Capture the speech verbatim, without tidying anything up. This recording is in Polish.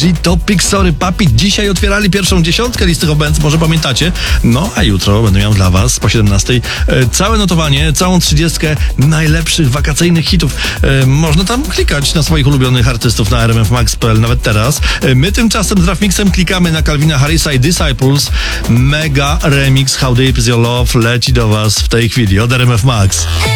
G, Topic, Sorry Papi. Dzisiaj otwierali pierwszą dziesiątkę listy Hot Bands, może pamiętacie. No, a jutro będę miał dla was po siedemnastej e, całe notowanie, całą trzydziestkę najlepszych wakacyjnych hitów. E, można tam klikać na swoich ulubionych artystów na r m f max kropka p l nawet teraz. E, my tymczasem z Rafmixem klikamy na Calvina Harrisa i Disciples. Mega remix How Deep Is Your Love leci do was w tej chwili od R M F Max.